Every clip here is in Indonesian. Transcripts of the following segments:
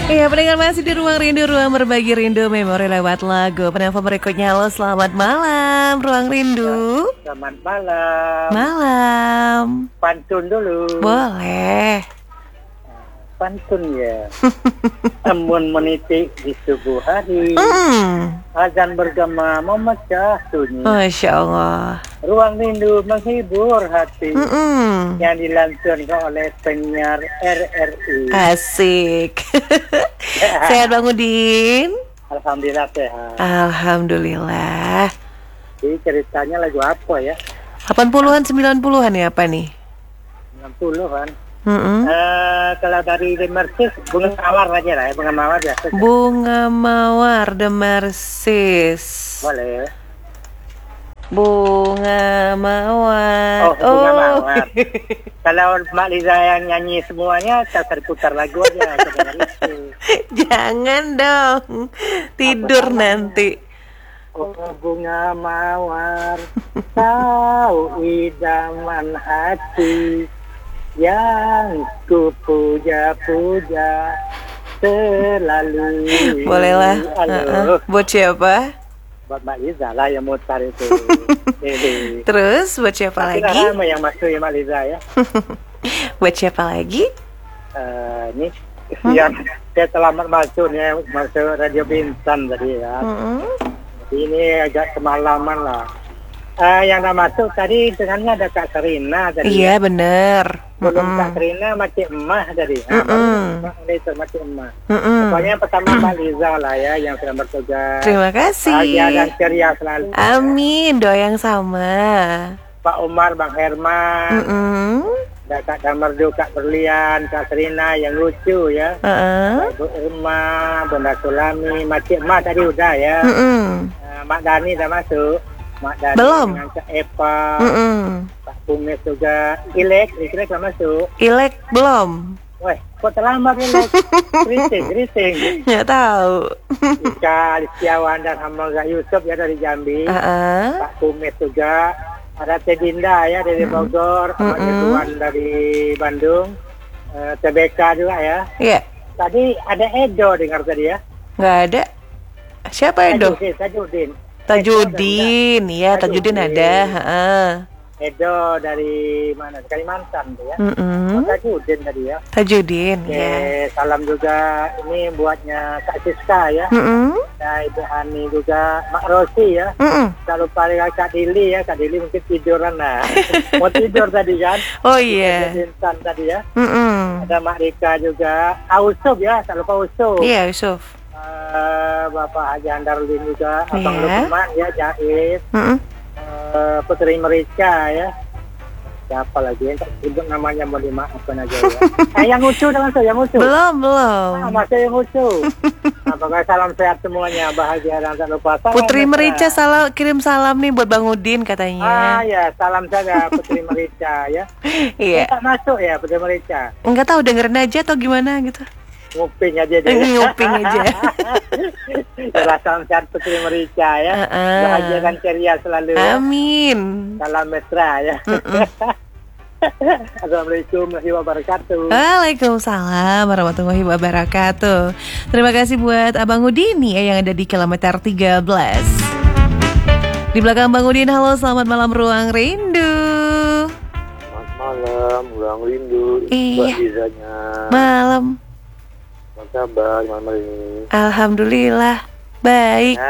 Iya, pendengar masih di Ruang Rindu, ruang berbagi rindu memori lewat lagu. Penelpon berikutnya, halo selamat malam Ruang Rindu. Selamat malam. Malam. Pantun dulu. Boleh. Pantun ya. Embun meniti di subuh hari. Azan bergema memecah sunyi. Masya Allah. Ruang Rindu menghibur hati. Yang dilantunkan oleh penyiar RRI. Asik. Sehat Bang Udin? Alhamdulillah sehat. Alhamdulillah. Jadi ceritanya lagu apa ya? 80-an 90-an ya apa nih? 60-an. Kalau dari The Mercies, bunga mawar aja lah ya, bunga mawar ya. Bunga mawar The Mercies. Boleh. Bunga mawar. Bunga mawar. Kalau Mbak Liza yang nyanyi semuanya, saya putar lagu aja. Jangan dong, tidur nanti. Oh bunga mawar, kau idaman hati yang ku puja-puja selalu. Bolehlah. Buat siapa? Buat Mbak Liza lah yang mutar itu. Terus buat siapa lagi? Ramai yang masuk ya Mbak Liza ya. Buat siapa lagi? Ini yang saya selamat masuk Radio Bintang tadi ya. Ini agak kemalaman lah. Yang nak masuk tadi dengannya ada Kak Karina tadi. Iya bener. Belum Kak Karina Makcik Emah tadi. Itu Makcik Emah. Pokoknya pertama Mbak Liza lah ya yang sedang bertugas. Terima kasih. Bahagia dan ceria selalu. Amin, doa yang sama. Pak Umar, Bang Herman, Kak Damardu, Kak Berlian, Kak Karina yang lucu ya. Ibu Irma, Bunda Sulami, Makcik Emah tadi udah ya. Mak Dani dah masuk. Mak Dani belum. Dengan Kak Epa, Pak Kumis juga. Ilek dah masuk. Ilek belum. Weh, kok terlambat Ilek? Geriting. Nggak tahu. Ika Listiawan dan Hamzah Yusuf ya dari Jambi. Pak Kumis juga. Ada Teh Dinda ya dari Bogor. Pak Ridwan dari Bandung. TBK juga ya. Iya. Tadi ada Edo dengar tadi ya? Nggak ada. Siapa Edo? Tajudin, iya Tajudin ada. Edo dari mana? Kalimantan tuh ya. Tajudin tadi ya. Tajudin, ya. Salam juga ini buatnya Kak Siska ya. Nah, Ibu Hani juga, Mak Rosi ya. Tak lupa Kak Dili ya. Kak Dili mungkin tiduran lah. Mau tidur tadi kan? Oh iya. Insan tadi ya. Ada Mak Rika juga. Usuf ya, tak lupa Usuf. Iya Usuf. Bapak Haji Andarudin juga, Abang Lukman ya, Jahit, Putri Merica ya, siapa lagi yang tak sebut namanya, mau dimaafkan aja ya. Yang lucu dah masuk, yang lucu. Belum. Masih yang lucu. Apakah salam sehat semuanya, bahagia dan tak lupa. Putri Merica kirim salam nih buat Bang Udin katanya. Ya, salam saja Putri Merica ya. Iya. Tak masuk ya Putri Merica. Enggak tahu dengerin aja atau gimana gitu. Nguping aja deh. Nguping aja. Salam sehat Putri Merica ya. Bahagia dan ceria selalu. Amin. Salam mesra ya. Assalamualaikum warahmatullahi wabarakatuh. Waalaikumsalam warahmatullahi wabarakatuh. Terima kasih buat Abang Udin ya yang ada di kilometer 13. Di belakang Bang Udin, halo selamat malam Ruang Rindu. Selamat malam Ruang Rindu. Iya. Malam. Malam. Apa kabar malam ini? Alhamdulillah baik.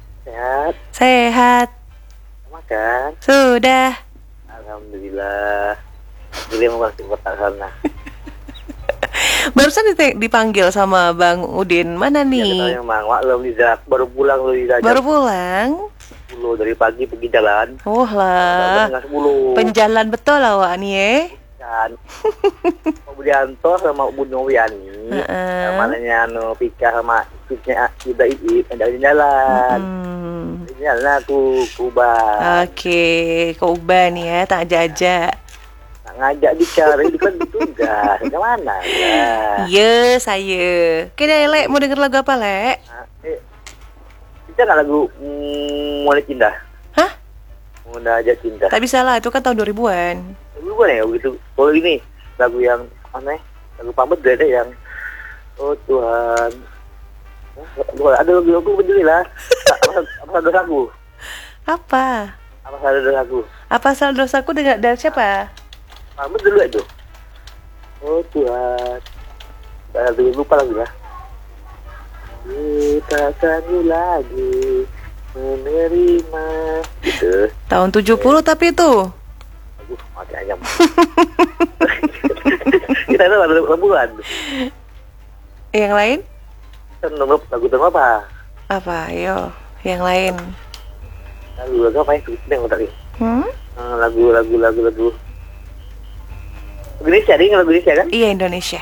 Sehat. Makan? Sudah. Alhamdulillah. Boleh masuk kota sana. Barusan dipanggil sama Bang Udin. Mana nih? Ya, Mang. Maklum Liza, baru pulang lu Liza. Baru pulang? 10 dari pagi pergi jalan. Oh lah. Penjalan betul awak nih ya. Kan. Budianto sama Bu Noviani. Namanya Pika sama Ida Iip ada jalan. Jalan aku ke Ubah. Oke, ke Ubah nih ya, tak jajak. Tak ngajak bicara itu kan tugas. Kemana ya? Iya, saya. Kira Lek mau denger lagu apa, Lek? Bisa nggak lagu Mulai Cinta? Hah? Mudah aja cinta. Tak bisa lah, itu kan tahun 2000-an. Dulu ya begitu. Kalau ini lagu yang aneh, lagu Pamit ada yang Oh Tuhan. Ada lagu berdiri lah. Apa dosaku? Apa? Apa salah dosaku? Apa salah dosaku dari siapa? Kamu dulu itu. Oh Tuhan. Lupa lagi ya. Takkan lagi menerima gitu. Tahun 70 tapi itu. Aduh, mati ayam. Kita ada labuan. Yang lain? Lagu apa? Apa? Ayo, yang lain. Lagu apa ya? Yang tadi. Lagu. Indonesia, lagu Indonesia kan? Iya, Indonesia.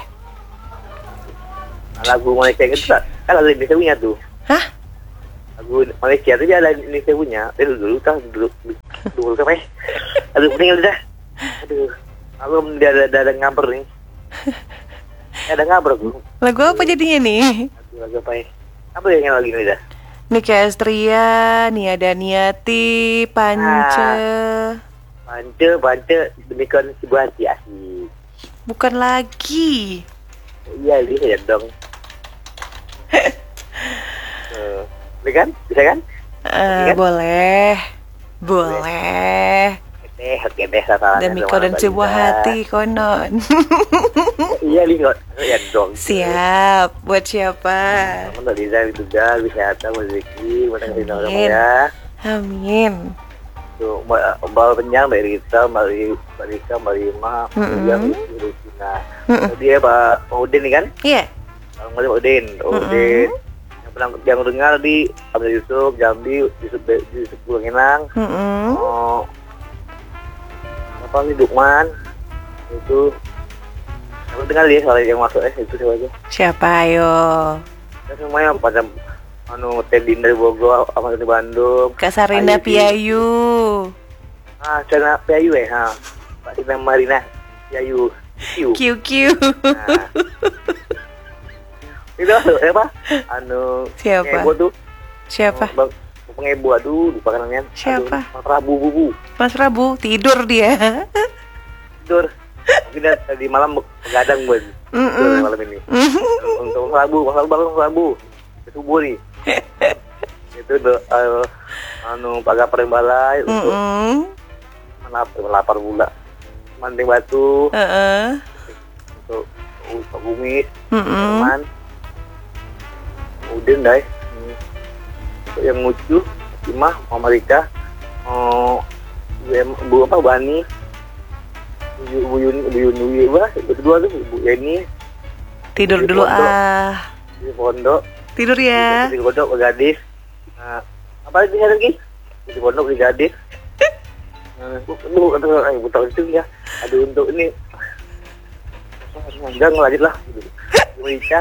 Lagu Malaysia itu kan lagu Indonesia punya tuh. Hah? Lagu Malaysia itu dia ada Indonesia punya. Dulu apa ya? Aduh, meninggal dah. Aduh, aku dia ada ngaber nih. Ada ngaber aku. Lagu apa jadinya nih? Lagu apa ya? Apa yang lagi nih dah? Nicky Astria, Nia Daniati, Pance. Pance demikian sebuah hati asli. Bukan lagi. Iya, bisa dong. Bisa kan? Boleh. Oke deh, salah. Demi kau dan sebuah hati konon. Iya, lihat dong. Siap. Buat siapa? Kamu dari Zai juga bisa ada rezeki, mana kasih nama ya. Amin. Tuh, bawa penjang dari Rita, Mbak Rika, Mbak Rima, yang Rusina. Dia Pak Udin nih kan? Iya. Pak Udin. Yang dengar di Abdul Yusuf, Jambi, Yusuf Pulanginang. Apa nih Dukman? Itu. Kamu dengar dia soal yang masuk itu siapa aja? Siapa ayo? Semuanya pada Tedin dari Bogor, sama dari Bandung. Kak Sarina Piayu. Sarina Piayu ya. Pak Sina Marina Piayu. QQ. Itu siapa? Siapa? Ngebo tuh. Siapa? Pengebo, aduh, lupa kan namanya. Siapa? Mas Rabu Bubu. Mas Rabu, tidur dia. Tidur. Mungkin tadi malam begadang buat malam ini. Untuk Mas Rabu. Subuh nih. Itu Pak Gapar yang balai untuk melapar gula. Manting batu. Untuk Pak Bumis. Teman. Udin deh. Yang lucu Imah, Mama Rika, Bu apa Bani, Bu Yuni, berdua tuh Bu Yeni. Tidur dulu Di pondok. Tidur ya. Di pondok Gadis. Apa lagi? Di pondok di Gadis. Butuh itu ya. Aduh untuk ini. Enggak ngelanjut lah. Mika,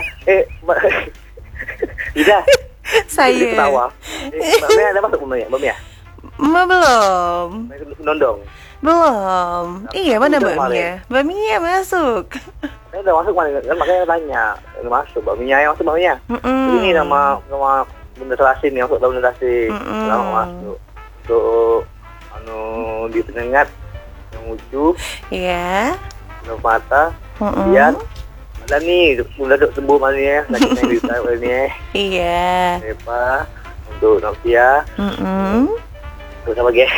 Ida. Saya. Ketawa. Mbak Mia ada masuk Mbak Mia? Belum. Nondong. Belum. Iya, mana Mbak Mia? Mbak Mia masuk. Saya udah masuk mana? Kan makanya tanya. Udah masuk. Mbak Mia yang masuk Mbak Mia. Ini nama Bunda Selasi nih, masuk Bunda Selasi. Lama masuk. Untuk di penyengat yang lucu. Iya. Mata. Kemudian ada nih, udah sembuh malnya, sakitnya di sana ini. Iya. Siapa? Untuk Novia. Terus apa lagi?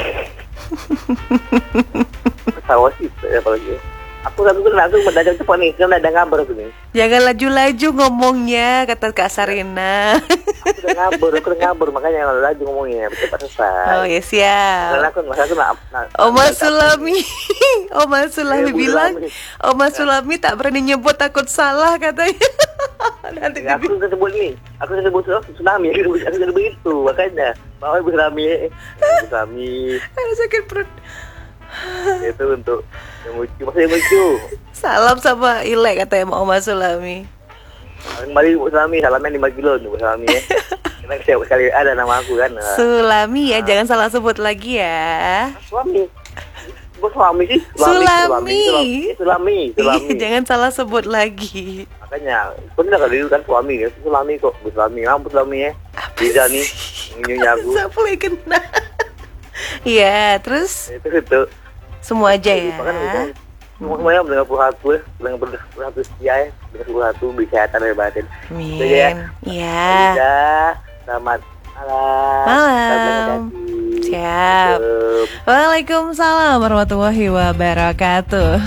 Tahu sih, apa lagi? Aku langsung mendadak cepat nih, kan ada ngabar aku nih. Jangan laju-laju ngomongnya, kata Kak Sarina. Aku udah ngabur, makanya laju ngomongnya, cepat selesai. Oh ya siap. Karena aku Oma Sulami bilang, Oma Sulami tak berani nyebut takut salah katanya. Nanti ya, aku udah sebut nih, aku udah sebut tsunami, aku udah begitu, makanya bawa Ibu Sulami. Ada sakit perut. Itu untuk yang lucu, masih yang lucu. Salam sama Ile katanya Oma Sulami. Kembali Bu Sulami, salamnya 5 kilo nih Bu Sulami ya. Karena setiap kali ada nama aku kan. Sulami ya, jangan salah sebut lagi ya. Sulami. Bu Sulami sih. Sulami. Jangan salah sebut lagi. Makanya, benar kali itu kan Sulami ya. Sulami kok, Bu Sulami. Bu Sulami ya. Bisa nih, nyonya aku. Sampai kena. Iya, terus? Itu. Semua aja ya. Semuanya dengan hati, dengan berhati setia, dengan hati kesehatan dan batin. Amin. Ya. Selamat malam. Malam. Siap. Waalaikumsalam warahmatullahi wabarakatuh.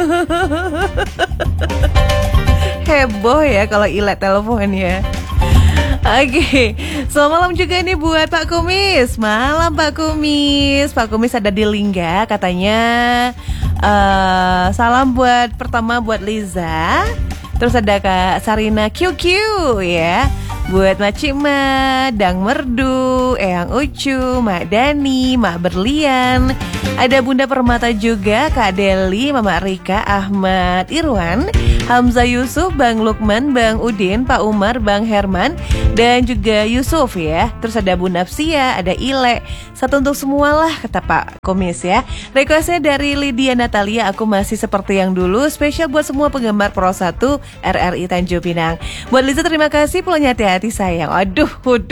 Heboh ya kalau Ile teleponnya. Oke, selamat malam juga nih buat Pak Kumis. Malam Pak Kumis. Pak Kumis ada di Lingga katanya. Salam pertama buat Liza. Terus ada Kak Sarina QQ ya. Buat Mak Cima, Dang Merdu, Eyang Ucu, Mak Dani, Mak Berlian. Ada Bunda Permata juga, Kak Deli, Mama Rika, Ahmad Irwan, Hamzah Yusuf, Bang Lukman, Bang Udin, Pak Umar, Bang Herman, dan juga Yusuf ya. Terus ada Bu Nafsia, ada Ile. Satu untuk semua lah kata Pak Komis ya. Requestnya dari Lydia Natalia, aku masih seperti yang dulu. Spesial buat semua penggemar Pro 1 RRI Tanjung Pinang. Buat Liza terima kasih, pulangnya hati-hati sayang. Aduh.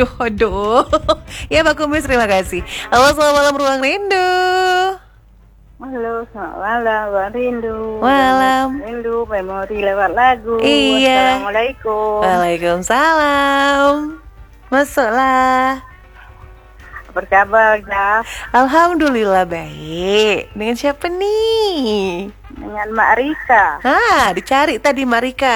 Ya Pak Komis terima kasih. Halo selamat malam Ruang Rindu. Halo, selamat malam, Bang Rindu. Malam. Rindu, memori lewat lagu. Iya. Assalamualaikum. Waalaikumsalam. Masuklah. Apa kabar, Jaf? Alhamdulillah baik. Dengan siapa nih? Dengan Mak Rika. Dicari tadi Marika.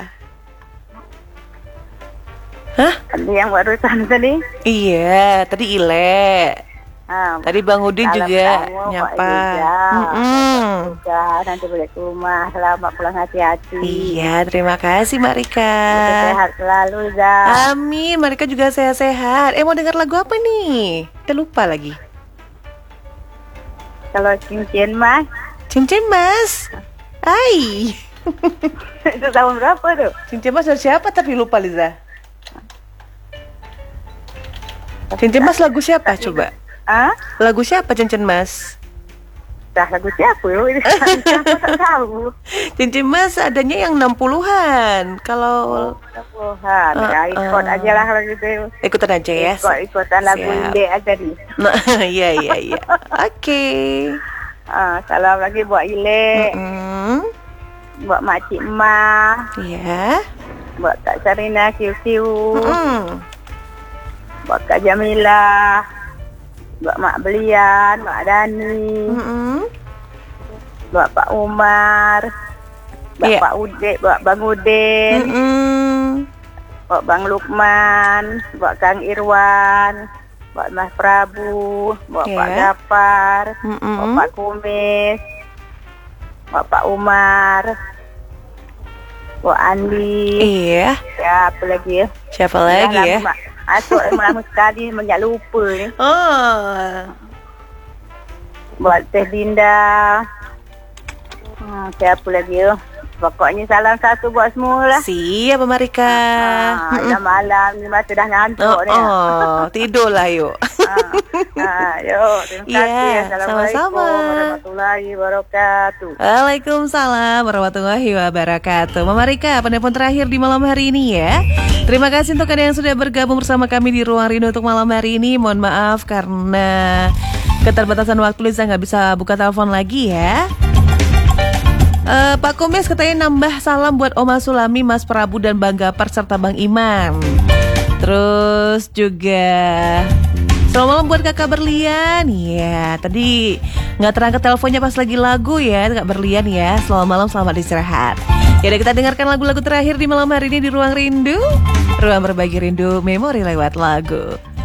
Hah? Tadi yang barusan tadi? Iya, tadi Ile. Tadi Bang Udin juga nyapa. Nanti balik ke rumah. Selamat pulang hati-hati. Iya, terima kasih Marika. Sehat selalu, Zah. Amin, Marika juga sehat-sehat. Mau dengar lagu apa nih? Kita lupa lagi. Kalau cincin mas. Cincin mas. Hai. Itu tahun berapa tuh? Cincin mas dari siapa tapi lupa Liza. Cincin mas lagu siapa coba? Lagu siapa Cincin Mas? Lagu siapa ya? Siapa tak tahu. Cincin Mas adanya yang 60-an. Kalau 60-an, ikut aja lah kalau gitu. Ikutan aja ya. Ikutan lagu Inde aja nih. Iya. Oke. Salam lagi buat Ile. Buat Makcik Ma. Iya. Buat Kak Sarina QQ. Buat Kak Jamila. Buat Mak Belian, Mak Dani, buat Pak Umar, buat Pak Udin, buat Bang Udin, buat Bang Lukman, buat Kang Irwan, buat Mas Prabu, buat Pak Gapar, buat Pak Kumis, buat Pak Umar, buat Andi. Iya. Ya, apa lagi ya? Siapa lagi ya? Asuk lama sekali menjak lupa ni. Buat Teh Dinda. Siapa lagi ya? Pokoknya salam satu buat semua lah. Siap Marika. Malam ni masa dah ngantuk ni. Tidurlah yuk. Yuk, terima kasih. Assalamualaikum warahmatullahi wabarakatuh. Waalaikumsalam warahmatullahi wabarakatuh. Mama Rika, penelpon terakhir di malam hari ini ya. Terima kasih untuk Anda yang sudah bergabung bersama kami di Ruang Rindu untuk malam hari ini. Mohon maaf karena keterbatasan waktu Liza nggak bisa buka telepon lagi ya. Pak Komes katanya nambah salam buat Oma Sulami, Mas Prabu dan Bang Gapar serta Bang Iman. Terus juga selamat malam buat Kakak Berlian. Ya, tadi nggak terangkat teleponnya pas lagi lagu ya Kak Berlian ya. Selamat malam, selamat istirahat. Ya, kita dengarkan lagu-lagu terakhir di malam hari ini di Ruang Rindu. Ruang berbagi rindu, memori lewat lagu.